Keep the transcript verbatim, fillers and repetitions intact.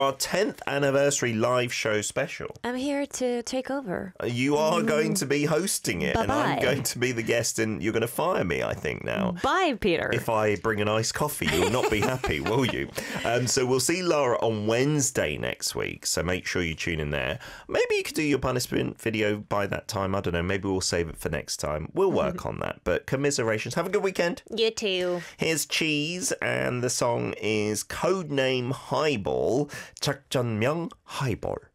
Our tenth anniversary live show special. I'm here to take over. You are going to be hosting it, Bye-bye. and I'm going to be the guest, and you're going to fire me, I think, now. Bye, Peter. If I bring an iced coffee, you'll not be happy, will you? Um, so we'll see Lara on Wednesday next week, so make sure you tune in there. Maybe you could do your punishment video by that time. I don't know. Maybe we'll save it for next time. We'll work on that. But commiserations. Have a good weekend. You too. Here's Cheese, and the song is Codename Highball. 작전명 Highball.